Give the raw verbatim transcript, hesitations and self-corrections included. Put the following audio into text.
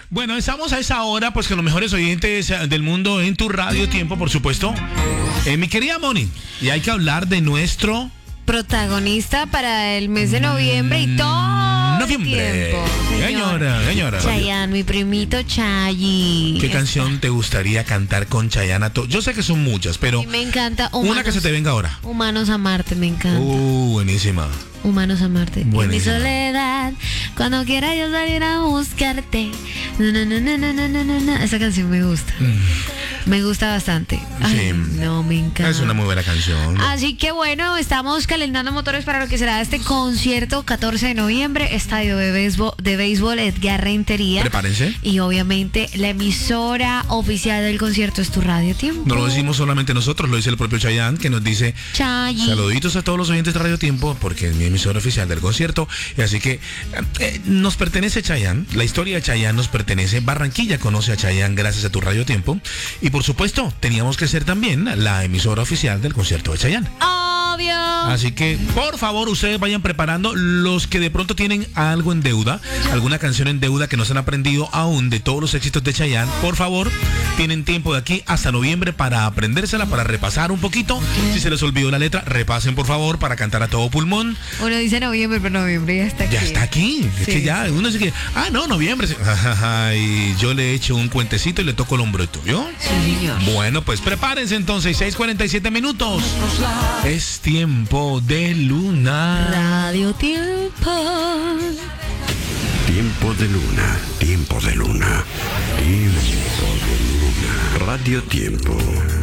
Bueno, estamos a esa hora, pues con los mejores oyentes del mundo en tu radio tiempo, por supuesto. Eh, mi querida Moni, y hay que hablar de nuestro protagonista para el mes de noviembre y todo noviembre. el tiempo. Señora, señora. Chayanne, mi primito Chayi. ¿Qué canción te gustaría cantar con Chayanne? Yo sé que son muchas, pero me encanta Humanos, una que se te venga ahora. Humanos a Marte, me encanta. Uh, buenísima. Humanos a Marte. En mi Buenísima. soledad, cuando quiera yo salir a buscarte. Na, na, na, na, na, na, na, na. Esa canción me gusta. Mm. Me gusta bastante. Ay, Sí. no, me encanta. Es una muy buena canción. Así que bueno, estamos calentando motores para lo que será este concierto catorce de noviembre, estadio de béisbol, de béisbol Edgar Rentería. Prepárense. Y obviamente la emisora oficial del concierto es tu Radio Tiempo. No lo decimos solamente nosotros, lo dice el propio Chayanne, que nos dice Chayi. saluditos a todos los oyentes de Radio Tiempo, porque es mi emisora oficial del concierto. Y así que eh, nos pertenece Chayanne, la historia de Chayanne nos pertenece. Barranquilla conoce a Chayanne gracias a tu Radio Tiempo. Y por supuesto, teníamos que ser también la emisora oficial del concierto de Chayanne. Obvio. Así que, por favor, ustedes vayan preparando los que de pronto tienen algo en deuda, alguna canción en deuda que no se han aprendido aún de todos los éxitos de Chayanne. Por favor, tienen tiempo de aquí hasta noviembre para aprendérsela, para repasar un poquito. Si se les olvidó la letra, repasen por favor para cantar a todo pulmón. Uno dice noviembre, pero noviembre ya está aquí. Ya está aquí. Es Sí. que ya, uno dice que, ah, no, noviembre. Y yo le echo un cuentecito y le toco el hombro, ¿yo? Sí, señor. Bueno, pues prepárense entonces, seis cuarenta y siete minutos. Es tiempo de luna. Radio Tiempo. Tiempo de luna, tiempo de luna, tiempo de luna. Radio Tiempo.